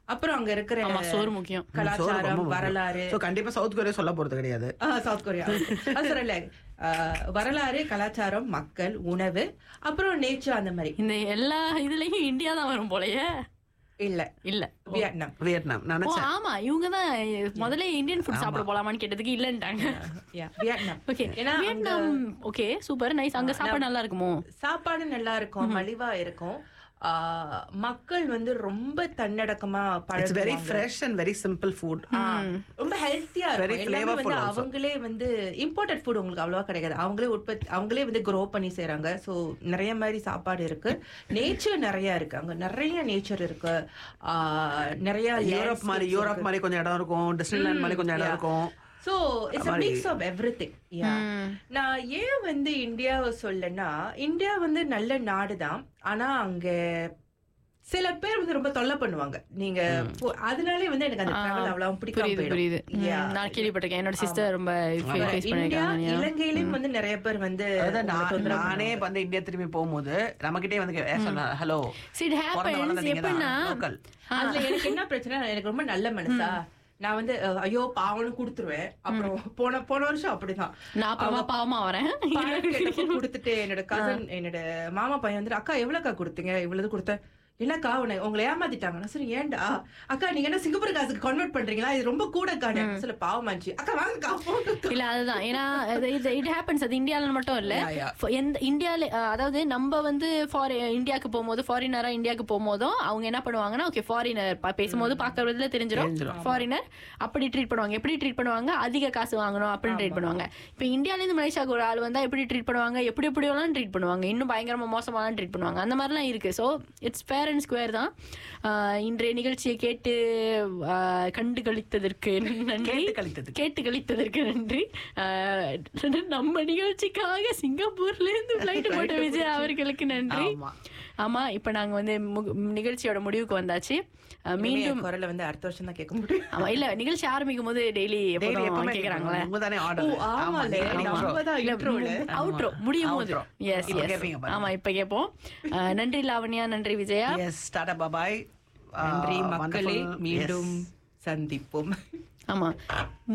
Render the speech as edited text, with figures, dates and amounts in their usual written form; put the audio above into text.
அப்புறம் அங்க இருக்கிற சோறு முக்கியம், கலாச்சாரம், வரலாறு. கண்டிப்பா சவுத் கொரியா சொல்ல போறது கிடையாது. சவுத் கொரியா சொல்ல வரலாறு, கலாச்சாரம், மக்கள், உணவு, அப்புறம் நேச்சர், அந்த மாதிரி. இந்த எல்லா இதுலயும் இந்தியா தான் வரும் போலயே. இல்ல வியட்நாம். ஆமா, இவங்கதான் முதல்ல இந்தியன் ஃபுட் சாப்பிட போலாமான்னு கேட்டதுக்கு இல்லன்ட்டாங்க. Vietnam. Okay, Vietnam. Okay, super nice. அங்க சாப்பாடு நல்லா இருக்குமோ? சாப்பாடு நல்லா இருக்கும், மலிவா இருக்கும். மக்கள் வந்து ரொம்ப தன்னடக்கமா பழகுவாங்க. Very fresh and very simple food. ரொம்ப ஹெல்த்தியா இருக்கும். அவங்களே வந்து இம்போர்ட்டட் ஃபுட் உங்களுக்கு அவ்வளவா கிடைக்காது. அவங்களே வந்து க்ரோ பண்ணி செய்யறாங்க. சோ நிறைய மாதிரி சாப்பாடு இருக்கு. நேச்சர் நிறைய இருக்கு, அங்க நிறைய நேச்சர் இருக்கு. நிறைய யூரோப் மாதிரி கொஞ்சம் இடம் இருக்கும், டிஸ்னிலாண்ட் மாதிரி கொஞ்சம் இடம் இருக்கும். So it's a mix of everything. நான் ஏன் வந்து இந்தியாவை சொல்லனா, இந்தியா வந்து நல்ல நாடுதான். ஆனா அங்க சில பேர் வந்து ரொம்ப தொல்லை பண்ணுவாங்க. நீங்க அதனாலே வந்து எனக்கு அந்த டிராவல் அவ்வளவு பிடிக்காம போயிடும். நான் கேள்விப்பட்டிருக்கேன், என்னோட சிஸ்டர் ரொம்ப ஃபேஸ் பண்ணிருக்காங்க. இலங்கையிலும் வந்து நிறைய பேர் வந்து, நானே வந்து இந்தியா திரும்பி போகும்போது நம்மகிட்டே வந்து சொன்னா ஹலோ இட் ஹேப்பன்ஸ். எப்பன்னா அதுல எனக்கு என்ன பிரச்சனை, எனக்கு ரொம்ப நல்ல மனசா நான் வந்து ஐயோ பாவம்னு குடுத்துருவேன். அப்புறம் போன வருஷம் அப்படிதான் நான் பாவமா வரேன் குடுத்துட்டு, என்னோட கசன், என்னோட மாமா பையன் வந்து அக்கா எவ்வளவுக்கா கொடுத்தீங்க? இவ்வளவு கொடுத்தேன். இல்லக்கா உங்களை ஏமாத்திட்டாங்க. சரி ஏன்டா அக்கா நீங்க என்ன சிங்கப்பூர் காசுக்கு கன்வெர்ட் பண்றீங்களா? இது ரொம்ப கூட காடு. சொல்ல பாவமாச்சு அக்கா வாங்கக்கா. இல்ல அதுதான், ஏன்னா இட் ஹேப்பன்ஸ். அது இந்தியால மட்டும் இல்ல, இந்தியால அதாவது நம்ம வந்து இந்தியாவுக்கு போகும்போது, ஃபாரினரா இந்தியாவுக்கு போகும்போதும் அவங்க என்ன பண்ணுவாங்கன்னா, ஓகே ஃபாரினர் பேசும்போது பாக்குறதுல தெரிஞ்சிடும் ஃபாரினர் அப்படி ட்ரீட் பண்ணுவாங்க. எப்படி ட்ரீட் பண்ணுவாங்க? அதிக காசு வாங்கணும் அப்படின்னு ட்ரீட் பண்ணுவாங்க. இப்ப இந்தியால இருந்து மலேசியாவுக்கு ஒரு ஆள் வந்தா எப்படி ட்ரீட் பண்ணுவாங்க? எப்படியெல்லாம் ட்ரீட் பண்ணுவாங்க, இன்னும் பயங்கரமா மோசமாலாம் ட்ரீட் பண்ணுவாங்க. அந்த மாதிரிலாம் இருக்கு. So it's fair and square தான். இன்றைய நிகழ்ச்சியை கேட்டு கண்டு கழித்ததற்கு நன்றி. நம்ம நிகழ்ச்சிக்காக சிங்கப்பூர்ல இருந்து பிளைட் போட்ட விஜய் அவர்களுக்கு நன்றி. ஆமா, இப்ப நாங்க வந்து நிகழ்ச்சியோட முடிவுக்கு வந்தாச்சு. மீண்டும் குரலை வந்து அடுத்த வருஷம் தான் கேட்க முடியும். ஆமா, இல்ல நிகழ்ச்சி ஆரம்பிக்கும் போது டெய்லி கேக்குறாங்களே, அவுட்ரோ முடியும் போது. எஸ் ஆமா, இப்ப கேட்போம். நன்றி லாவண்யா, நன்றி விஜயா. நன்றி மக்களே, மீண்டும் சந்திப்போம். ஆமா.